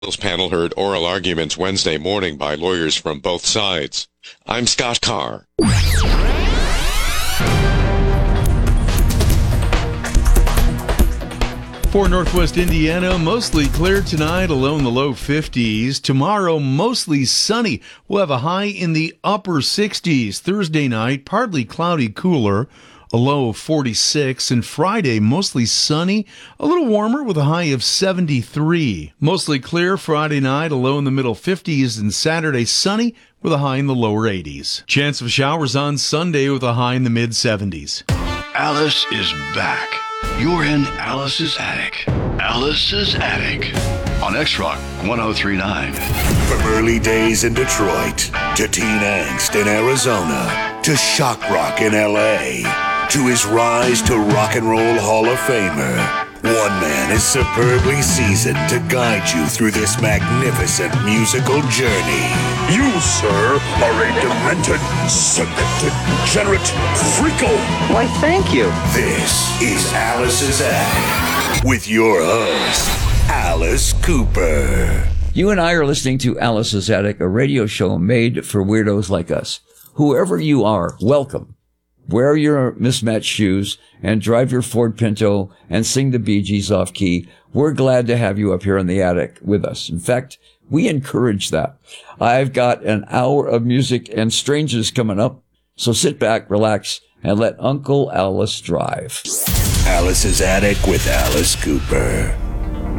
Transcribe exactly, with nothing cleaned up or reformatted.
Panel heard oral arguments Wednesday morning by lawyers from both sides. I'm Scott Carr. For Northwest Indiana, mostly clear tonight, a low in the low fifties. Tomorrow, mostly sunny. We'll have a high in the upper sixties. Thursday night, partly cloudy, cooler, a low of forty-six. And Friday, mostly sunny, a little warmer with a high of seventy-three. Mostly clear Friday night, a low in the middle fifties. And Saturday, sunny with a high in the lower eighties. Chance of showers on Sunday with a high in the mid seventies. Alice is back. You're in Alice's Attic. Alice's Attic on X-Rock one oh three point nine. From early days in Detroit to teen angst in Arizona to shock rock in L A to his rise to rock and roll Hall of Famer, one man is superbly seasoned to guide you through this magnificent musical journey. You, sir, are a demented, selected, degenerate freako. Why, thank you. This is Alice's Attic with your host, Alice Cooper. You and I are listening to Alice's Attic, a radio show made for weirdos like us. Whoever you are, welcome. Wear your mismatched shoes and drive your Ford Pinto and sing the Bee Gees off key. We're glad to have you up here in the attic with us. In fact, we encourage that. I've got an hour of music and strangers coming up, so sit back, relax, and let Uncle Alice drive. Alice's Attic with Alice Cooper.